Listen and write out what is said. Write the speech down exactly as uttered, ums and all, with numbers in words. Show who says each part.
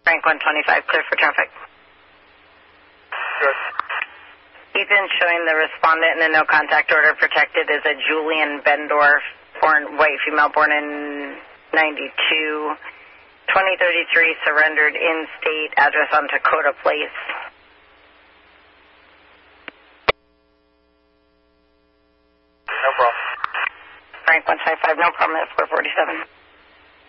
Speaker 1: Frank one twenty-five, clear for traffic.
Speaker 2: Good.
Speaker 1: Ethan showing the respondent in the no contact order protected is a Julian Bendorf, born white female, born in ninety-two, twenty thirty-three, surrendered in state, address on Dakota Place.
Speaker 2: No problem.
Speaker 1: Frank one five five, no problem at four forty-seven.